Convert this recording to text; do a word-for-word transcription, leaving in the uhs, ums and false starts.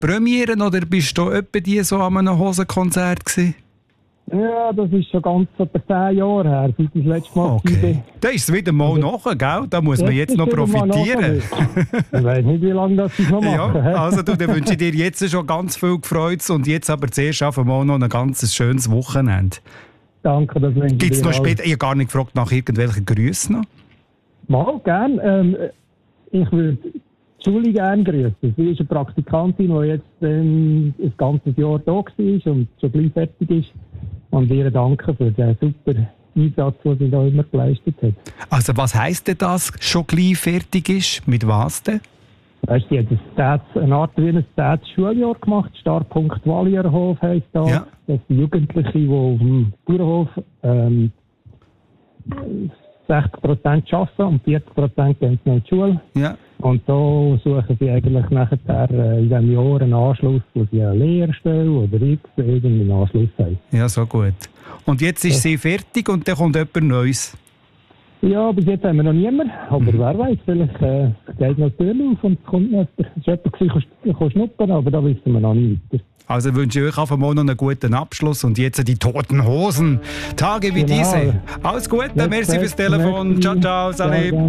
Premieren oder bist du etwa die so an einem Hosenkonzert gewesen? Ja, das ist schon ganz etwa zehn Jahre her, seit ich das letzte Mal okay. Da ist es wieder mal nachher, gell? Da muss man jetzt noch profitieren. Ich weiß nicht, wie lange das ich noch mache. Ja, also du, dann wünsche ich dir jetzt schon ganz viel Gefreut und jetzt aber zuerst einfach mal noch ein ganz schönes Wochenende. Danke, das wünsche ich dir. Gibt es noch später, ich habe gar nicht gefragt nach irgendwelchen Grüßen noch? Mal, gerne. Ähm, ich würde Julie gerne grüßen. Sie ist eine Praktikantin, die jetzt ähm, ein ganzes Jahr da war und schon gleich fertig ist. Und ihr danke für den super Einsatz, den sie da immer geleistet hat. Also was heisst denn das, schon gleich fertig ist? Mit was denn? Weißt du, sie hat eine Art wie ein zweites Schuljahr gemacht. Startpunkt Walierhof heisst da. Ja. Das sind Jugendliche, die auf dem Bauernhof ähm, sechzig Prozent arbeiten und vierzig Prozent gehen noch in die Schule. Ja. Und da suchen sie eigentlich nachher in diesem Jahr einen Anschluss, wo sie eine Lehrstelle oder irgendeinen Anschluss haben. Ja, so gut. Und jetzt ist ja. sie fertig und dann kommt jemand Neues? Ja, bis jetzt haben wir noch niemanden. Aber mhm. wer weiß, vielleicht äh, geht noch die Tür auf und es kommt noch jemand. Es war jemand, der kann schnuppern, aber da wissen wir noch nicht weiter. Also wünsche ich euch einfach mal noch einen guten Abschluss und jetzt die Toten Hosen. Tage wie genau. diese. Alles Gute, merci fürs Telefon. Merci. Ciao, ciao, Salut.